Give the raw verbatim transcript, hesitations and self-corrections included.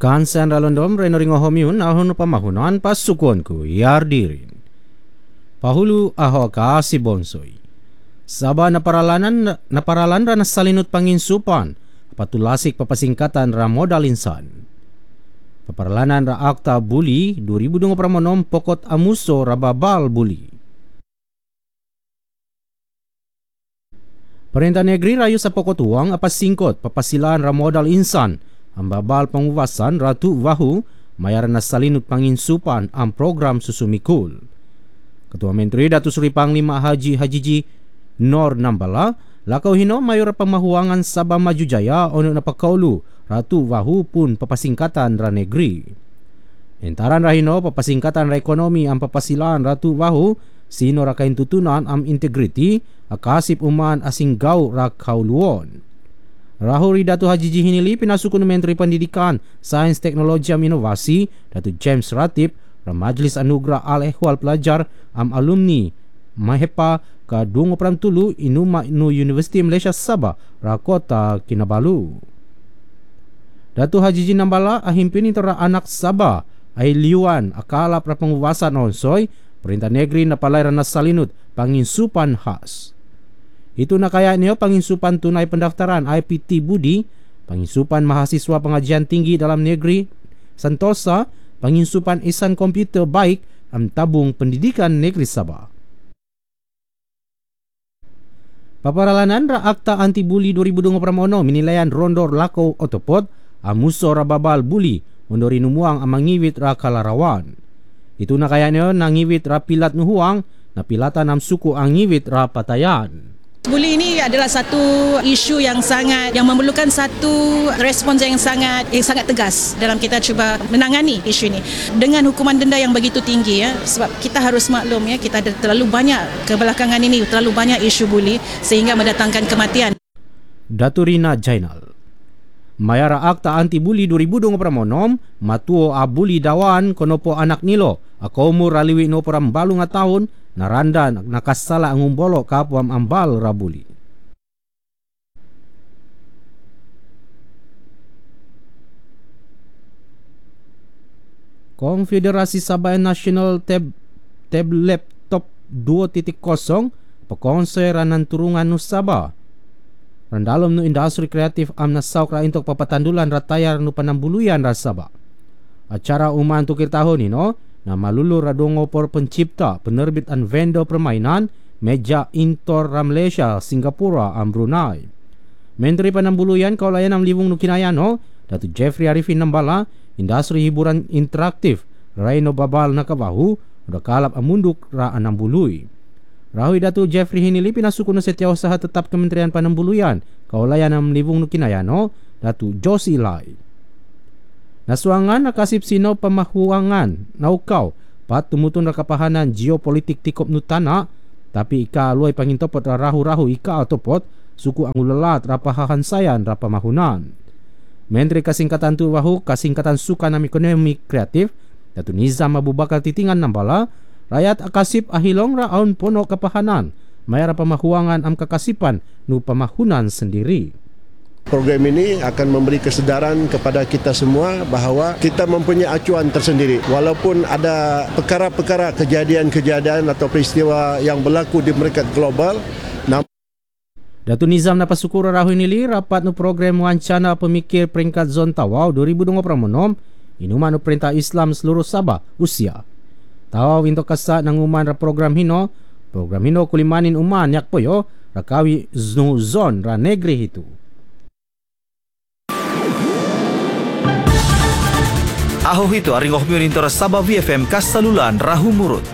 Kansan ralondom renoringo homiun ahon pamahunan pasukonku yardirin. Pahulu aho kasi bonsoi. Saba na paralanan na paralan ra nasalinut panginsupan patulasik papasingkatan ra modal insan. Paparalanan ra akta buli dua ribu dua puluh enam pokot amuso ra babal buli. Perintah negeri rayu sa pokot uang apas singkot papasilaan ra modal insan ang babal penguwasan ratu wahu mayar nasalinut panginsupan ang program susumikul. Ketua Menteri Datuk Seri Panglima Haji Hajiji Nor Nambala lakau hino mayor pemahuangan Sabah Maju Jaya ono napakaulu ratu wahu pun papasingkatan ra negeri. Entaran rahino papasingkatan ra ekonomi ang papasilaan ratu wahu sino ra kain tutunan am integriti akasip uman asing gau ra kauluon. Rahuri Datuk Haji Hinili pinasukun Menteri Pendidikan, Sains, Teknologi dan Inovasi Datuk James Ratip ra Majlis Anugerah Al-Ehwal Pelajar am alumni Mahepa ka dua puluh tulu Inuma Nu Universiti Malaysia Sabah ra Kota Kinabalu. Datuk Haji Nambala ahimpin intera anak Sabah ai liuan akala pra penguwasan onsoi perintah negeri na palai na salinut panginsupan khas. Itu na kaya niyo panginsupan tunai pendaftaran I P T Budi, panginsupan mahasiswa pengajian tinggi dalam negeri Sentosa, panginsupan isan komputer baik am tabung pendidikan negeri Sabah. Paparalanan ra akta anti buli dua ribu dua puluh enam minilaian rondor lako otopot amuso ra babal buli undori numuang amangiwit ra kalarawan. Itu na kaya niyo nangiwit ra pilat nuhuang na pilatan am suku angiwit ra patayan. Buli ini adalah satu isu yang sangat yang memerlukan satu respons yang sangat yang sangat tegas dalam kita cuba menangani isu ini dengan hukuman denda yang begitu tinggi ya, sebab kita harus maklum ya, kita ada terlalu banyak kebelakangan ini terlalu banyak isu buli sehingga mendatangkan kematian. Datuk Rina Jainal Mayara akta anti buli dua ribu dua puluh enam matuo abuli dawan konopo anak nilo ako umur raliwi no peram balu nga tahun naranda nakasala ang umbolo kapwam ambal rabuli. Konfederasi Sabah National Tab Tab Laptop dua titik kosong pekonser ranan turungan nu Sabah. Randalom nu industri kreatif am nasauk ra intok papatandulan ratayar nu panambuluyan ra Sabah. Acara uman tukir tahun ino na malulu radongo por pencipta, penerbit dan vendor permainan meja intor ra Malaysia, Singapura am Brunei. Menteri Penambuluyan Kaulayan am Livung Nukinayano Datuk Jeffrey Arifin Nambala industri hiburan interaktif Raino babal nakabahu udah kalap amunduk ra anambului. Rahui Datuk Jeffrey Hinili pinasukun setiausaha tetap Kementerian Penambuluyan Kaulayan am Livung Nukinayano Datuk Josi Lai. Nasuangan nakasip sino pemahuangan naukau pat tumutun rakapahanan geopolitik tikop nutana tapi ika luai pangintopot rahu-rahu ika atopot suku angulelat rapahahan sayan rapamahunan. Menteri Kasingkatan tu wahu Kasingkatan Sukanam Ekonomi Kreatif Datuk Nizam Abu Bakar Titingan Nambala rakyat akasip ahilong raun pono kapahanan mayara pemahuangan am kakasipan nu pemahunan sendiri. Program ini akan memberi kesedaran kepada kita semua bahawa kita mempunyai acuan tersendiri. Walaupun ada perkara-perkara kejadian-kejadian atau peristiwa yang berlaku di mereka global. Datuk Nizam napasukura rahu nili rapat nu program wancana pemikir peringkat zon Tawau dua ribu dua puluh enam inuman nu perintah Islam seluruh Sabah usia. Tawau into kasa nanguman ra program hino, program hino kulimanin uman yak poyo rakawi zon ra negeri itu. Aho itu aringoh miunintor Sabah V F M kasalulan rahu murut.